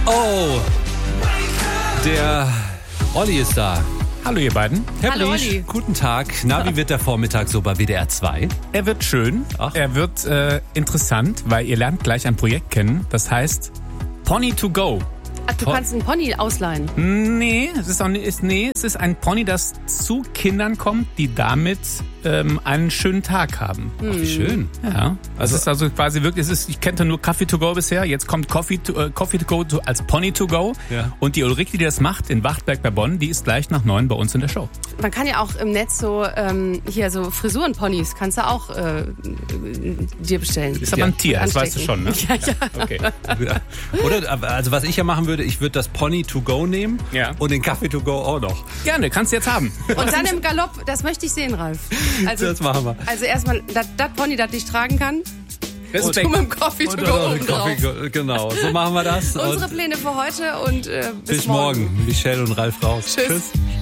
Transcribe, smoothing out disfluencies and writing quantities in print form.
Oh, der Olli ist da. Hallo ihr beiden. Herr Hallo, Bliesch, Olli. guten Tag. Na, wie wird der Vormittag so bei WDR 2? Er wird schön, Ach. er wird interessant, weil ihr lernt gleich ein Projekt kennen, das heißt Pony to go. Ach, du kannst einen Pony ausleihen. Nee, es ist ein Pony, das zu Kindern kommt, die damit einen schönen Tag haben. Ach, wie schön. Ja, es ist also quasi wirklich, ich kannte nur Coffee to go bisher, jetzt kommt Coffee to go als Pony to go. Ja. Und die Ulrike, die das macht in Wachtberg bei Bonn, die ist gleich nach 9 bei uns in der Show. Man kann ja auch im Netz so so Frisurenponys kannst du auch dir bestellen. Ist aber ein Tier, das weißt du schon, ne? Ja, ja. Okay. Oder, also was ich ja machen würde, ich würde das Pony to go nehmen und den Kaffee to go auch noch. Gerne, kannst du jetzt haben. Und dann im Galopp, das möchte ich sehen, Ralf. Das machen wir. Also erstmal, das Pony, das dich tragen kann. Respekt. Und du mit dem Coffee to go oben drauf. Genau, so machen wir das. Unsere Und Pläne für heute und bis morgen. Michelle und Ralf raus. Tschüss.